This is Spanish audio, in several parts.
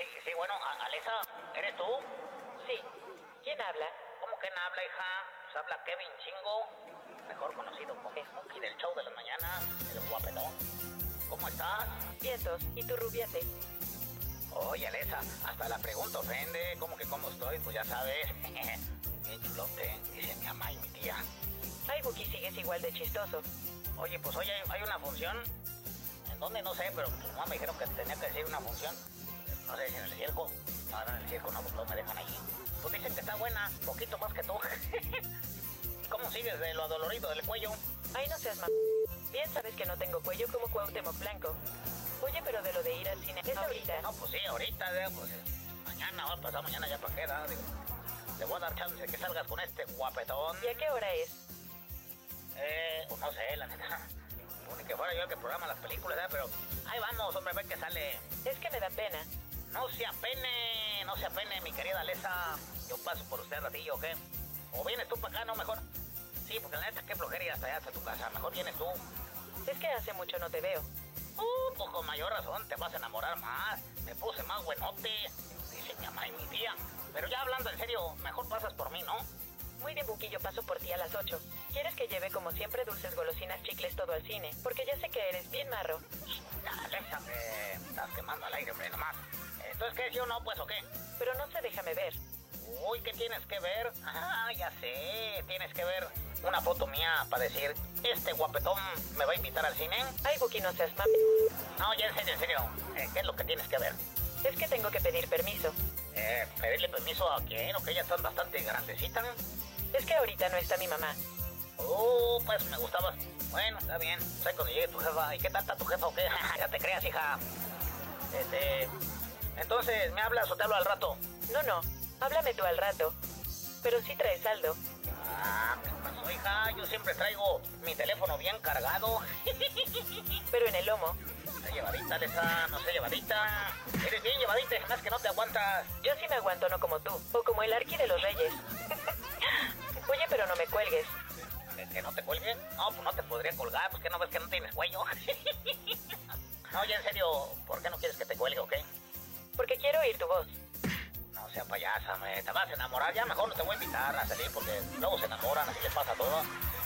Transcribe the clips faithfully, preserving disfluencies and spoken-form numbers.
Sí, sí, bueno, a- Alesa, ¿eres tú? Sí. ¿Quién habla? ¿Cómo que no habla, hija? Pues habla Kevin Chingo, mejor conocido como Smokey del show de las mañanas, el guapetón. ¿Cómo estás? Vientos. ¿Y tu rubiate? Oye, Alesa, hasta la pregunta ofende. ¿Cómo que cómo estoy? Pues ya sabes. Bien chulote, dice mi mamá y mi tía. Ay, Buki, sigues igual de chistoso. Oye, pues hoy hay, hay una función. ¿En dónde? No sé, pero tu mamá me dijeron que tenía que decir una función. No sé si en el circo. No, no, en el circo no, pues no me dejan allí. Pues dicen que está buena, poquito más que tú. ¿Cómo sigues de lo adolorido del cuello? Ay, no seas ma... Bien sabes que no tengo cuello como Cuauhtémoc Blanco. Oye, pero de lo de ir al cine, ¿es ahorita? No, pues sí, ahorita, ¿eh? Pues mañana, va a pasar mañana ya para qué, ¿no? Digo, te voy a dar chance de que salgas con este guapetón. ¿Y a qué hora es? Eh, pues no sé, la neta. Ni que fuera yo el que programa las películas, ¿eh? Pero ahí vamos, hombre, ve que sale. Es que me da pena. No se apene, no se apene, mi querida Alesa. Yo paso por usted ratillo, ¿qué? O vienes tú para acá, ¿no? Mejor. Sí, porque la neta, qué flojera ir hasta allá, hasta tu casa. Mejor vienes tú. Es que hace mucho no te veo. Uh, pues con mayor razón te vas a enamorar más. Me puse más buenote, dice mi mamá y mi tía. Pero ya hablando en serio, mejor pasas por mí, ¿no? Muy bien, Buki, yo paso por ti a las ocho. ¿Quieres que lleve como siempre dulces, golosinas, chicles, todo al cine? Porque ya sé que eres bien marro. Alexa, me estás quemando al aire, hombre, nomás. Entonces, ¿qué? ¿Sí o no? Pues, ¿o qué? Pero no sé, déjame ver. Uy, ¿qué tienes que ver? Ah, ya sé, tienes que ver una foto mía para decir, este guapetón me va a invitar al cine. Ay, Buki, no seas ma... No, ya en serio, en serio. Eh, ¿Qué es lo que tienes que ver? Es que tengo que pedir permiso. Eh, ¿pedirle permiso a quién? ¿O que ya están bastante grandecitas? Es que ahorita no está mi mamá. Oh, pues me gustaba. Bueno, está bien. Sé cuando llegue tu jefa. ¿Y qué tal está tu jefa o qué? Ya te creas, hija. Este... Entonces, ¿me hablas o te hablo al rato? No, no. Háblame tú al rato. Pero sí traes saldo. Ah, ¿qué pasó, hija? Yo siempre traigo mi teléfono bien cargado. Pero en el lomo. No sé llevadita, Alesa, no sé llevadita. Eres bien llevadita, es más que no te aguantas. Yo sí me aguanto, no como tú. O como el Arqui de los Reyes. Oye, pero no me cuelgues. ¿Que, que no te cuelgue? No, pues no te podría colgar, pues que no ves que no tienes cuello. No, oye, en serio, ¿por qué no quieres que te cuelgue o qué? Porque quiero oír tu voz. No sea payasa, me te vas a enamorar. Ya mejor no te voy a invitar a salir porque luego se enamoran, así les pasa a todos.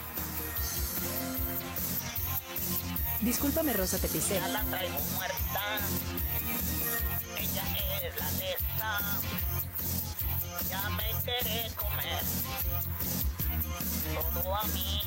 Discúlpame, Rosa, te pisé. Ya la traigo muerta. Ella es la Alesa. Ya me quiere comer todo a mí.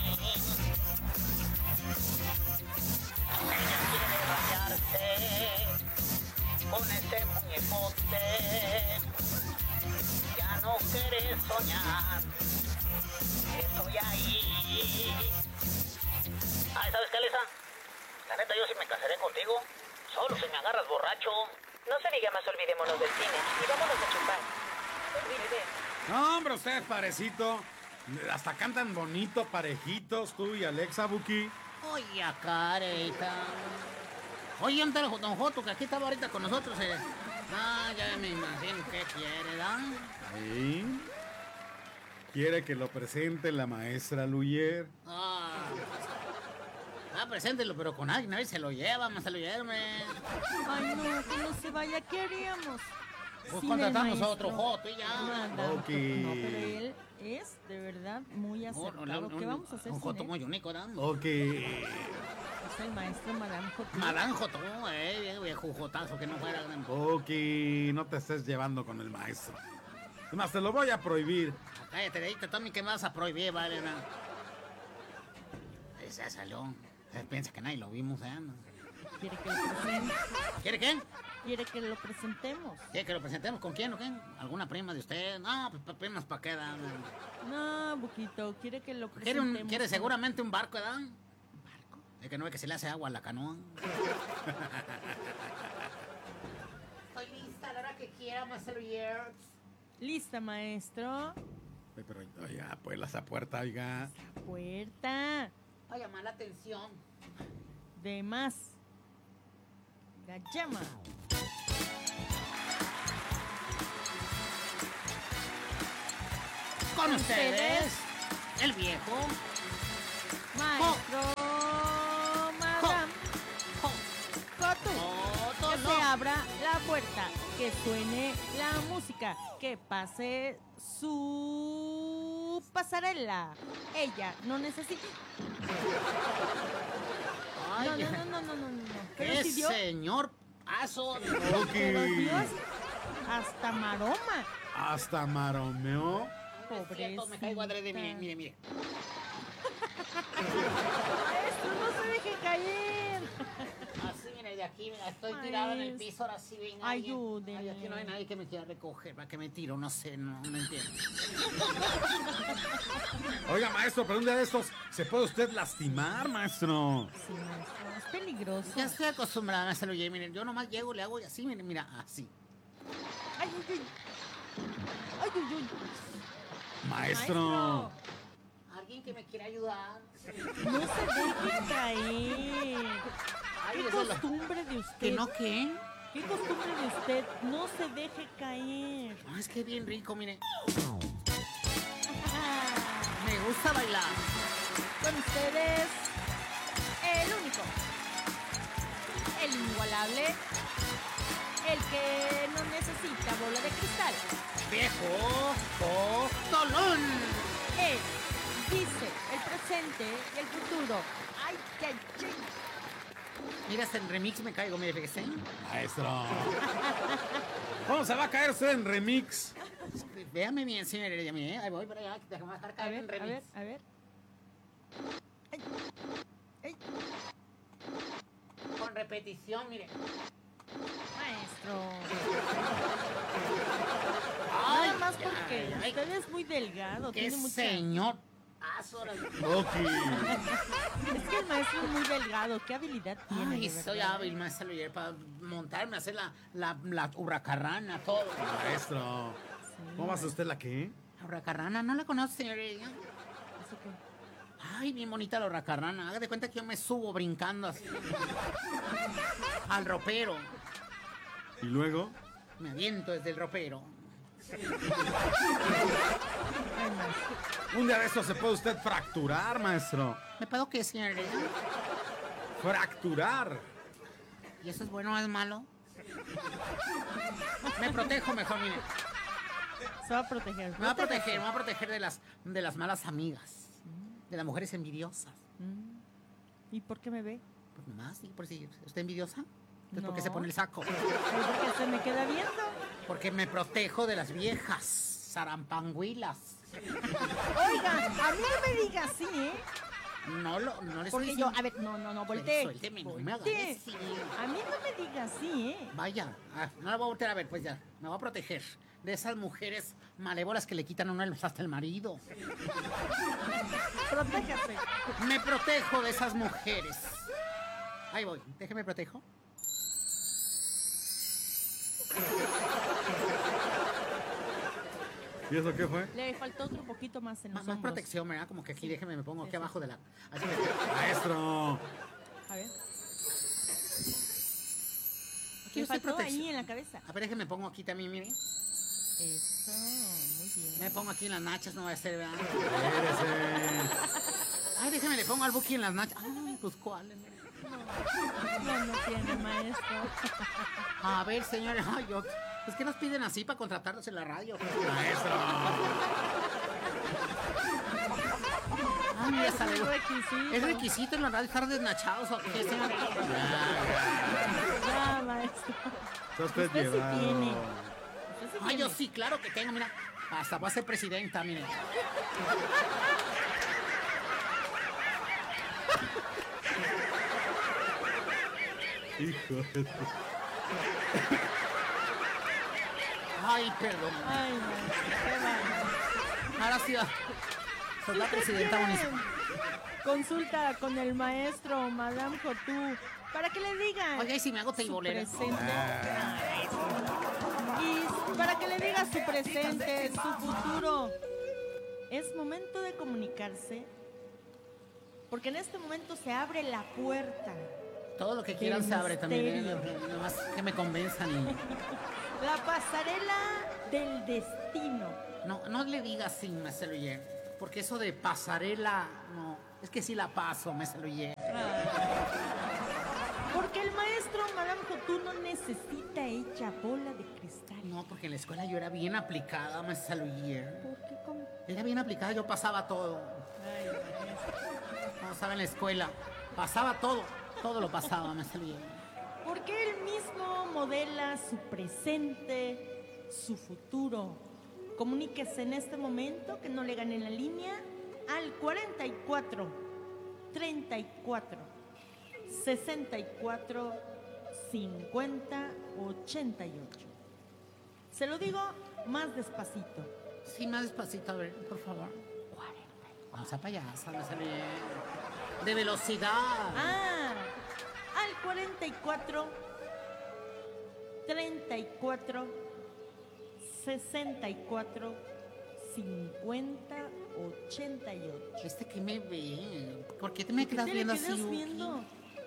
Ella quiere rayarse con ese muñecote. Ya no quieres soñar. Estoy ahí. Ay, ¿sabes qué, Alesa? La neta, yo sí me casaré contigo. Solo si me agarras borracho. No se diga más, olvidémonos del cine. Y vámonos a chupar. Olvídate. No, hombre, ustedes parecito. Hasta cantan bonito, parejitos, tú y Alexa, Buki. Oye, careta. Oye, ¿dónde está don Joto, que aquí estaba ahorita con nosotros? Eh? Ah, ya me imagino qué quiere, ¿da? ¿Sí? Quiere que lo presente la maestra Luyer. Ah, ah, preséntelo, pero con alguien, a ver, se lo lleva, más se lo lleva. Ay, no, que no se vaya, ¿qué haríamos? Pues Sí, contratamos el a otro maestro. Joto y ya. Nada, Ok. No, pero él es de verdad muy No, acertado. no, no, ¿Qué no, vamos a hacer un sin Joto él? muy único, ¿da? Ok. Es el maestro Madame Joto. Madame Joto, eh, viejo, viejo jotazo que no fuera gran. Ok, no te estés llevando con el maestro. Es más, te lo voy a prohibir. Cállate, de ahí, Tommy, ¿qué me vas a prohibir, vale? No? Ese salió. Él piensa que nadie lo vimos, ¿eh? Quiere que lo presentemos. ¿Quiere qué? Quiere que lo presentemos. ¿Quiere que lo presentemos con quién o qué? ¿Alguna prima de usted? No, pues primas para qué, ¿da? No, Buquito, quiere que lo ¿Quiere, presentemos. un, quiere seguramente un barco, ¿verdad? ¿Un barco? Es que no ve que se le hace agua a la canoa. Estoy lista a la hora que quiera, Master Years. Lista, maestro. Ay, pero, oiga, pues esa puerta, oiga. Puerta. Va a llamar la atención. De más. Gallama. Con ustedes, el viejo. Maestro. Madame. Jo. Cotu. Toto, Que no. se abra la puerta, que suene la música, que pase su pasarela. Ella no necesita. Ay, No, no, no, no, no, no, no. Pero qué si dio, señor paso. pero dio hasta maroma. Hasta maromeó. Cierto, me caigo adrede, mire, mire, mire. Maestro, no se deje caer. Así, mire, de aquí, mira, estoy tirado en el piso, ahora sí venga. Ayúdeme. Ay, aquí no hay nadie que me quiera recoger, para que me tiro, no sé, no, no entiendo. Oiga, maestro, pero un día de estos se puede usted lastimar, maestro. Sí, maestro, es peligroso. Ya estoy acostumbrada a hacerlo, oye, miren, yo nomás llego, le hago y así, miren, mira, así. Ay, ay, ay. Ay, ay, ay. Maestro. Alguien que me quiera ayudar. No se deje caer. Ay, ¿Qué eso es lo- costumbre de usted? ¿Que no qué? ¿Qué costumbre de usted? No se deje caer. No, es que bien rico, mire. Me gusta bailar. Con ustedes, el único, el inigualable, el que no necesita bola de cristal. Viejo Tolón. Él dice el presente y el futuro. Ay, ay, ay. Mira, hasta en remix me caigo, mire, fíjese. Maestro. ¿Cómo se va a caer usted en remix? Véame bien, señor Heredia, mire, ahí voy para allá, déjame dejar A caer en ver, a remix. ver, a ver. Ay, ay, Con repetición, mire. maestro. Ay, Nada más ay, porque ay, usted es muy delgado. ¡Qué Tiene mucha... señor! Azora. Ok. Es que el maestro es muy delgado. ¿Qué habilidad tiene? Ay, de soy verdad? hábil, maestro Luyer, para montarme, hacer la, la, la hurracarrana, todo. Maestro. ¿Cómo hace usted la qué? La hurracarrana, ¿no la conoce, señor Heredia? ¿Eso qué? Ay, bien bonita la hurracarrana. Haga de cuenta que yo me subo brincando así. Al ropero. Y luego. Me aviento desde el ropero. Ay, maestro. Un día de estos se puede usted fracturar, maestro. ¿Me puedo qué, señor Heredia? Fracturar. ¿Y eso es bueno o es malo? Me protejo mejor, mire. Se va a proteger. Me va a proteger, me va a proteger de las, de las malas amigas. De las mujeres envidiosas. Mm. ¿Y por qué me ve? Pues nomás, sí, por si usted envidiosa. Entonces, ¿por qué No. se pone el saco? Pues porque se me queda viendo. Porque me protejo de las viejas zarampanguilas. Oiga, a mí no me diga así, ¿eh? No lo, no le Porque estoy yo, diciendo- a ver, no, no, no, voltee. Suélteme, no me haga Voltee. así. A mí no me diga así, ¿eh? Vaya, ah, no la voy a voltear a ver, pues ya. Me voy a proteger de esas mujeres malévolas que le quitan a uno el- hasta el marido. Protéjase. Me protejo de esas mujeres. Ahí voy, déjeme protejo. ¿Y eso qué fue? Le faltó otro poquito más en Más, los más hombros. protección, ¿verdad? Como que aquí, déjeme, me pongo aquí Sí, sí. abajo de la... Así me... Maestro. A ver. Aquí Le estoy faltó protección. ahí en la cabeza. A ver, déjeme, me pongo aquí también, mire. Eso, muy bien. Me pongo aquí en las nachas, no va a ser, ¿verdad? Espérese. Ay, déjeme, le pongo al Buki en las nachas. Ay, pues, ¿cuál? No, no tiene, maestro. A ver, señores, ay, yo... Es que nos piden así para contratarlos en la radio. Maestro. Ay, mira, sale. Es un requisito. ¿Es requisito en la radio estar desnachados o qué, señor? Ya, maestro. Está usted Usted sí llevado. tiene. Usted sí Ay, yo tiene. sí, claro que tengo, mira. Hasta voy a ser presidenta, mire. Hijo de... Ay, perdón. Ay, maestro, qué bárbaro. Ahora sí, sos la Si usted presidenta quiere municipal. Consulta con el maestro Madame Cotú para que le diga. Oiga, ¿y si me hago su teibolera? presente. Y para que le diga su presente, su futuro. Es momento de comunicarse. Porque en este momento se abre la puerta. Todo lo que quieran se abre también. ¿eh? misterio. Nomás que me convenzan. Y... La pasarela del destino. No, no le digas así, Marcelo Yer. Porque eso de pasarela, no. Es que sí la paso, Marcelo Yer. ¿Por Porque el maestro Madame Cotú no necesita hecha bola de cristal. No, porque en la escuela yo era bien aplicada, maestra Luyer. ¿Por qué? ¿Cómo? Era bien aplicada, yo pasaba todo. Ay, maestro. Cuando estaba en la escuela, pasaba todo. Todo lo pasaba, maestra Luyer. Porque él mismo modela su presente, su futuro. Comuníquese en este momento, que no le gane la línea, al cuarenta y cuatro, treinta y cuatro, sesenta y cuatro, cincuenta, ochenta y ocho. Se lo digo más despacito. Sí, más despacito, a ver, por favor. cuarenta. Vamos a payasa, maestra Luyer. De velocidad. Ah, al cuarenta y cuatro, treinta y cuatro, sesenta y cuatro, cincuenta, ochenta y ocho. Este que me ve. ¿Por qué te me ¿Qué quedas te le viendo quedas así, Uki? viendo?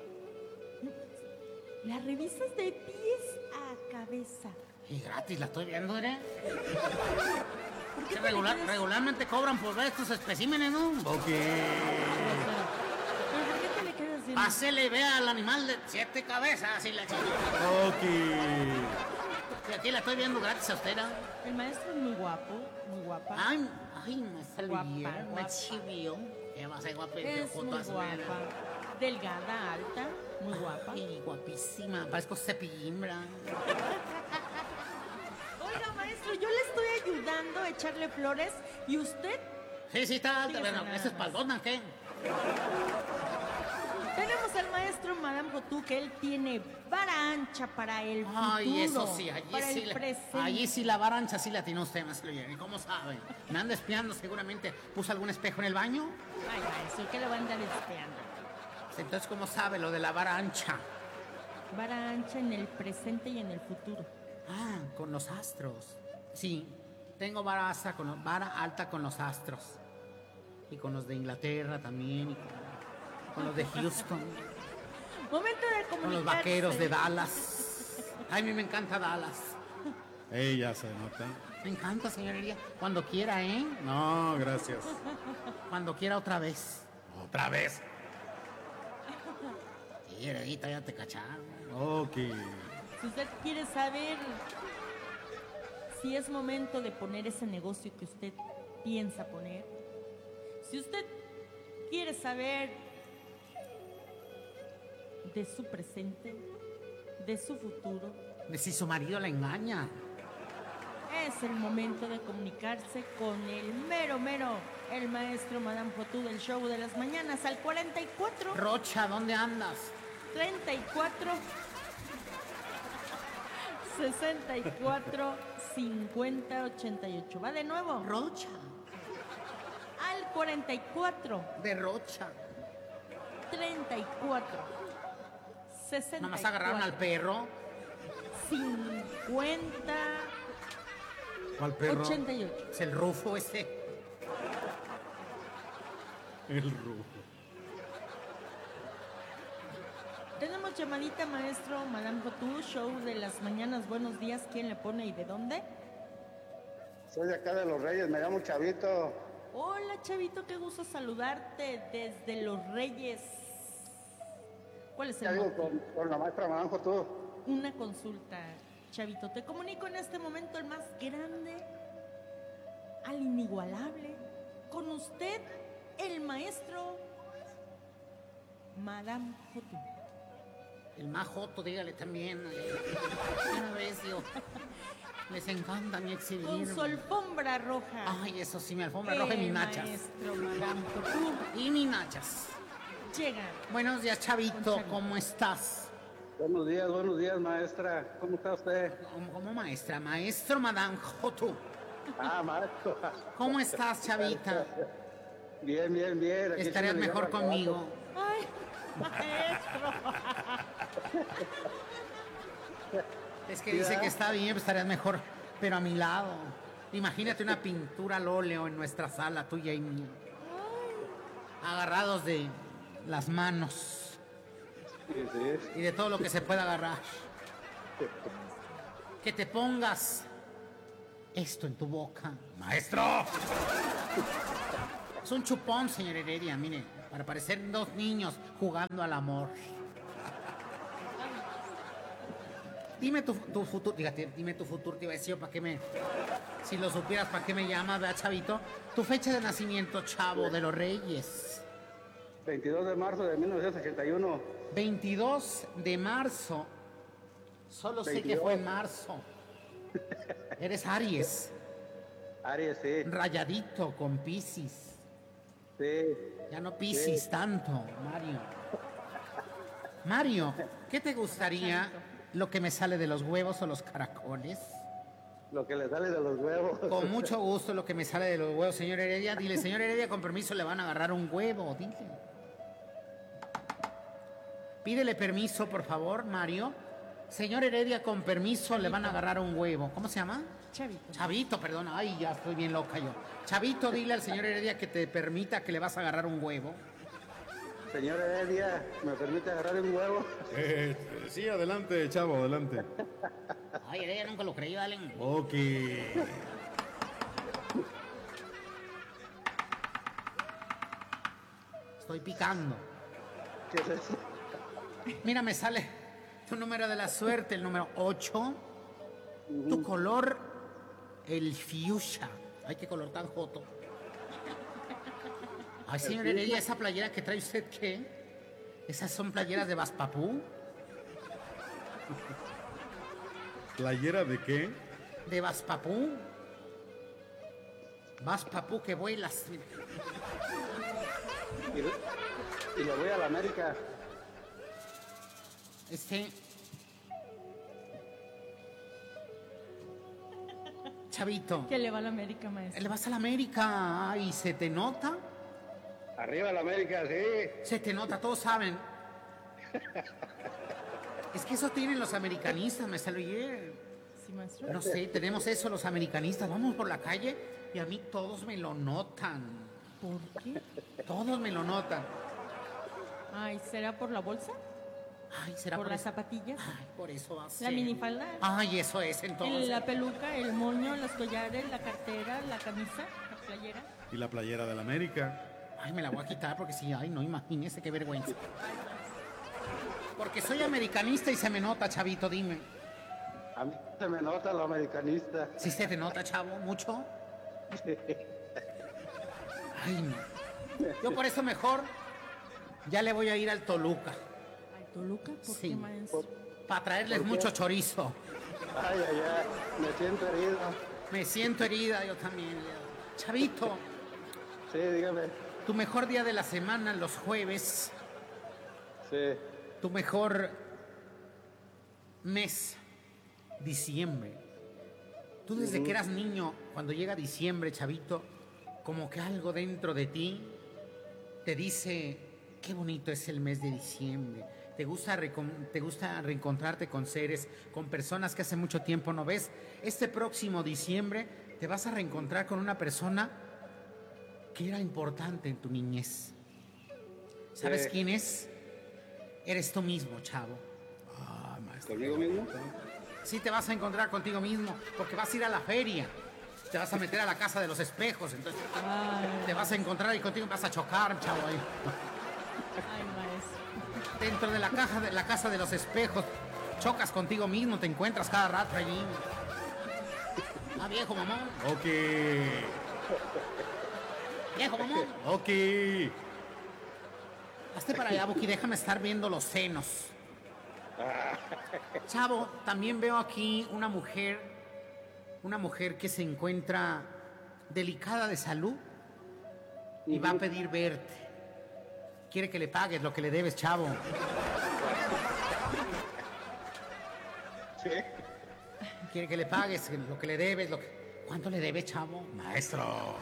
La revisas de pies a cabeza. Y gratis, la estoy viendo, ¿eh? ¿Por Que qué te le regular- quedas- regularmente cobran por ver estos especímenes, ¿no? Ok. ¿Pero por qué te le quedas viendo? Pásele, vea al animal de siete cabezas y la chica. Ok. Y aquí la estoy viendo gratis a usted, ¿no? El maestro es muy guapo, muy guapa. Ay, ay, maestra Guapa, Luyer, me guapa. chivió. ¿Qué va a ser guapa? Es muy guapa. Delgada, alta, muy guapa. Ay, guapísima. Parezco cepillimbra. Oiga, maestro, yo le estoy ayudando a echarle flores y usted... Sí, sí, está alta. Fíjese Bueno, nada esa es más. espaldona, ¿qué? Tenemos al maestro Madame Cotú, que él tiene vara ancha para el futuro. Ay, eso sí, allí para sí, el la, presente. allí sí la varancha sí la tiene usted, maestra Luyer. ¿Y cómo sabe? Me anda espiando seguramente. ¿Puso algún espejo en el baño? Ay, maestro, ¿qué le va a andar espiando? Entonces, ¿cómo sabe lo de la vara ancha? Vara ancha en el presente y en el futuro. Ah, con los astros. Sí, tengo vara alta con los, vara alta con los astros. Y con los de Inglaterra también. Y con, con los de Houston. Momento de comunicarse. Con los vaqueros de Dallas. Ay, a mí me encanta Dallas. Ey, ya se nota. Me encanta, señoría. Cuando quiera, ¿eh? No, gracias. Cuando quiera otra vez. Otra vez. Sí, Heredita, ya te cacharon. Ok. Si usted quiere saber si es momento de poner ese negocio que usted piensa poner, si usted quiere saber de su presente, de su futuro, De si su marido la engaña. es el momento de comunicarse con el mero mero, el maestro Madame Cotú del show de las mañanas al cuarenta y cuatro, Rocha, ¿dónde andas? treinta y cuatro, sesenta y cuatro, cincuenta, ochenta y ocho. Va de nuevo. Rocha. Al cuarenta y cuatro, De Rocha. treinta y cuatro, sesenta y cuatro. Nomás agarraron al perro. cincuenta, ¿Cuál perro? ochenta y ocho. Es el Rufo ese. El rojo. Tenemos llamadita, maestro Madame Cotú, show de las mañanas. Buenos días. ¿Quién le pone y de dónde? Soy de acá de Los Reyes, me llamo Chavito. Hola, Chavito, qué gusto saludarte desde Los Reyes. ¿Cuál es Ya el digo, motivo? con, con la maestra Maranjo tú. Una consulta, Chavito. Te comunico en este momento el más grande, al inigualable, con usted, el maestro Madame Cotú. El más joto, dígale también. Una vez, yo. Les encanta mi Con exhibir. su alfombra roja. Ay, eso sí, mi alfombra roja y el mis nachas. maestro Madame Cotú Y mis nachas. llega. Buenos días, Chavito. Chavito. ¿Cómo estás? Buenos días, buenos días, maestra. ¿Cómo está usted? Como, como maestra, maestro Madame Jotu. Ah, maestro. ¿Cómo estás, Chavita? Bien, bien, bien. Aquí Estarías echándole mejor ganas al conmigo. Ay, maestro. Es que dice que está bien, pues estarías mejor, pero a mi lado. Imagínate una pintura al óleo en nuestra sala, tuya y mía. Agarrados de las manos trabajo. Sí, sí. y de todo lo que se pueda agarrar. Que te pongas esto en tu boca. ¡Maestro! Es un chupón, señor Heredia, mire, para parecer dos niños jugando al amor. Dime tu, tu futuro, dígate, dime tu futuro, te iba a decir, ¿para qué me... Si lo supieras, ¿para qué me llamas, vea, chavito? Tu fecha de nacimiento, chavo, de los Reyes. veintidós de marzo de mil novecientos ochenta y uno. veintidós de marzo. Solo sé que fue en marzo. Eres Aries. Aries, sí. Rayadito con Piscis. Sí. Ya no Piscis Sí. tanto, Mario. Mario, ¿qué te gustaría? ¿Lo que me sale de los huevos o los caracoles? Lo que le sale de los huevos. Con mucho gusto lo que me sale de los huevos, señor Heredia. Dile, señor Heredia, con permiso le van a agarrar un huevo, dile. Pídele permiso, por favor, Mario. Señor Heredia, con permiso le van a agarrar un huevo. ¿Cómo se llama? Chavito. Chavito, perdón. Ay, ya estoy bien loca yo. Chavito, dile al señor Heredia que te permita que le vas a agarrar un huevo. Señor Heredia, ¿me permite agarrar un huevo? Eh, sí, adelante, chavo, adelante. Ay, Heredia, nunca lo creí, dale. Ok. Estoy picando. ¿Qué es eso? Mira, me sale tu número de la suerte, el número ocho. Tu color, el fuchsia. Ay, qué color tan joto. Ay, señor Heredia, esa playera que trae usted, ¿qué? ¿Esas son playeras de Vaspapú? ¿Playera de qué? ¿De Vaspapú? Vaspapú que vuelas. Y, y le voy a la América. Este... Chavito, Que le va a la América, maestro. le vas a la América. Ay, ¿se te nota? Arriba la América, sí. Se te nota, todos saben. Es que eso tienen los americanistas, me salió ayer. Sí, maestro. No sé, tenemos eso los americanistas. Vamos por la calle y a mí todos me lo notan. ¿Por qué? Todos me lo notan. Ay, ¿será por la bolsa? Ay, ¿será ¿Por por, las eso? zapatillas? Ay, por eso va a ¿La ser. minifalda? Ay, eso es El- entonces. La peluca, el moño, los collares, la cartera, la camisa, la playera. Y la playera del América. Ay, me la voy a quitar porque sí, ay, no, imagínese qué vergüenza. Porque soy americanista y se me nota, chavito, dime. A mí se me nota lo americanista. ¿Sí se te nota, chavo? ¿Mucho? Ay, no. Yo por eso mejor ya le voy a ir al Toluca. Ay, Toluca, ¿por Sí. qué, maestro? Para traerles ¿Por qué? mucho chorizo. Ay, ay, ay, me siento herido. Me siento herida, yo también. Chavito, Sí, dígame. tu mejor día de la semana, los jueves. Sí. Tu mejor mes, diciembre. Tú desde que eras niño, cuando llega diciembre, chavito, como que algo dentro de ti te dice, qué bonito es el mes de diciembre. Te gusta, recon- te gusta reencontrarte con seres, con personas que hace mucho tiempo no ves. Este próximo diciembre te vas a reencontrar con una persona que era importante en tu niñez. ¿Sabes Sí. quién es? Eres tú mismo, chavo. Ah, maestro. ¿Conmigo mismo? Sí te vas a encontrar contigo mismo, porque vas a ir a la feria. Te vas a meter a la casa de los espejos, entonces Ay, te vas a encontrar y contigo vas a chocar, chavo, ahí. ay, maestro. Dentro de la caja de la casa de los espejos, chocas contigo mismo, te encuentras cada rato allí. Ah, viejo mamón, Ok. viejo mamón. Ok. Hazte para allá, Buki, déjame estar viendo los senos. Chavo, también veo aquí una mujer, una mujer que se encuentra delicada de salud y va a pedir verte. Quiere que le pagues lo que le debes, chavo. Sí. Quiere que le pagues lo que le debes, lo que... ¿Cuánto le debes, chavo? Maestro.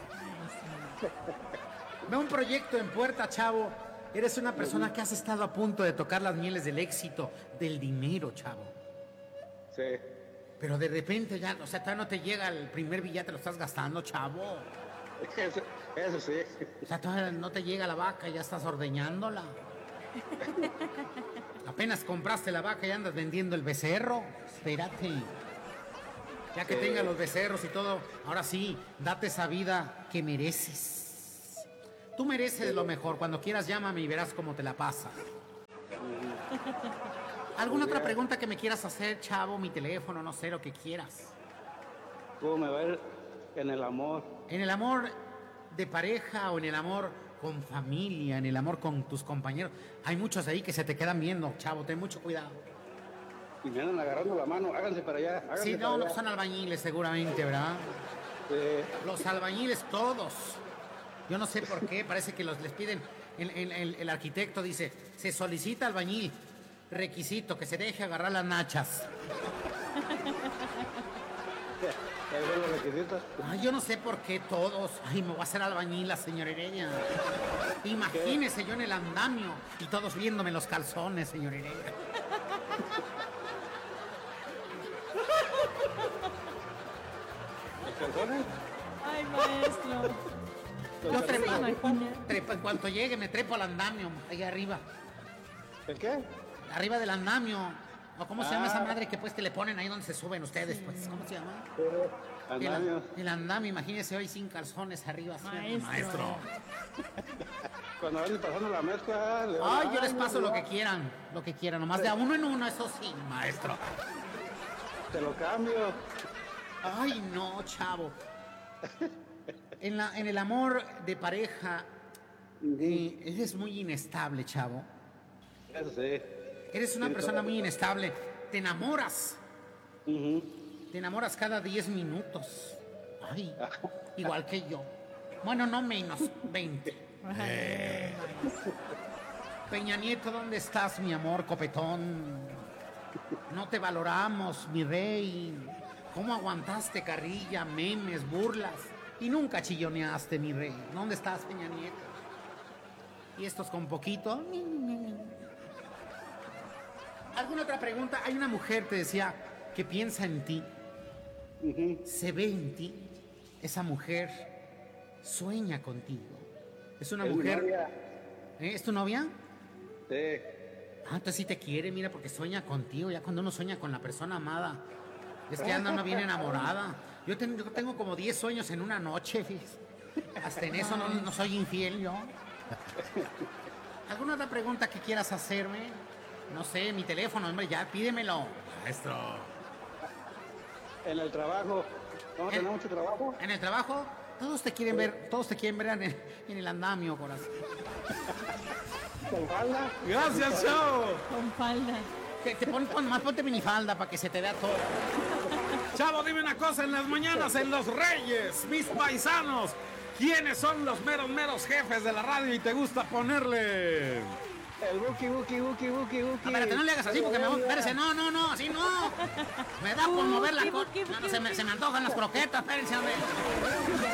Veo un proyecto en puerta, chavo. Eres una persona que has estado a punto de tocar las mieles del éxito, del dinero, chavo. Sí. Pero de repente ya, o sea, todavía no te llega el primer billete, lo estás gastando, chavo. Eso, eso sí. O sea, todavía no te llega la vaca y ya estás ordeñándola. Apenas compraste la vaca y andas vendiendo el becerro. Espérate. Ya que Sí. tengas los becerros y todo, ahora sí, date esa vida que mereces. Tú mereces lo mejor. Cuando quieras, llámame y verás cómo te la pasa. ¿Alguna otra pregunta que me quieras hacer, chavo? Mi teléfono, no sé, lo que quieras. ¿Cómo me va a ir en el amor? En el amor de pareja o en el amor con familia, en el amor con tus compañeros. Hay muchos ahí que se te quedan viendo, chavo, ten mucho cuidado. Y me andan agarrando la mano, háganse para allá. Háganse Sí, para no, allá. no son albañiles seguramente, ¿verdad? Eh, Los albañiles todos. Yo no sé por qué, parece que los les piden, el, el- el- el arquitecto dice, se solicita albañil, requisito, que se deje agarrar las nachas. ¿Cuáles son los requisitos? Ay, yo no sé por qué todos. Ay, me voy a hacer albañil la señora Heredia. Imagínese yo en el andamio y todos viéndome los calzones, señor Heredia. ¿Los calzones? Ay, maestro. ¿Los Yo ¿Se trepo, imagina? trepo, en cuanto llegue me trepo al andamio, ahí arriba. ¿El qué? Arriba del andamio. ¿O cómo se llama Ah. esa madre que pues que le ponen ahí donde se suben ustedes? Pues, ¿cómo se llama? El, Andamio. el andamio, imagínese hoy sin calzones arriba. así, Maestro. Cuando vayan pasando la mezcla... le van- Ay, yo les Ay, paso no, lo que quieran, lo que quieran, nomás de a uno en uno, eso sí, maestro. Te lo cambio. Ay, no, chavo. En, la, en el amor de pareja, eh, eres muy inestable, chavo. Eso sí. Eres una Sí, persona claro. muy inestable. Te enamoras. Ujú. Te enamoras cada diez minutos. Ay, igual que yo. Bueno, no menos, veinte. Ay, Peña Nieto, ¿dónde estás, mi amor, copetón? No te valoramos, mi rey. ¿Cómo aguantaste carrilla, memes, burlas? Y nunca chilloneaste, mi rey. ¿Dónde estás, Peña Nieto? Y estos con poquito. ¿Alguna otra pregunta? Hay una mujer, te decía, que piensa en ti. Se ve en ti. Esa mujer sueña contigo. Es una Es mi mujer... novia. ¿Eh? ¿Es tu novia? Sí. Ah, entonces sí te quiere, mira, porque sueña contigo. Ya cuando uno sueña con la persona amada, es que anda uno bien enamorada. Yo, ten- yo tengo como diez sueños en una noche, fíjese. Hasta en eso no, no soy infiel yo. ¿Alguna otra pregunta que quieras hacerme? No sé, mi teléfono, hombre, ya pídemelo. Maestro. En el trabajo. ¿Vamos a En- tener mucho trabajo? En el trabajo, todos te quieren ver, todos te quieren ver en el, en el andamio, corazón. ¿Con falda? Gracias, chavo. con falda. Te, te pon, pon- más ponte minifalda para que se te vea todo. Chavo, dime una cosa, en las mañanas, en Los Reyes, mis paisanos, ¿quiénes son los meros, meros jefes de la radio y te gusta ponerle? El buki, buki, buki, buki, buki. Espérate, no le hagas así porque me voy. Espérese, no, no, no, así no. Me da por mover la Buki, cosa. buki, buki, se, me, buki. se me antojan las croquetas, espérense, hombre.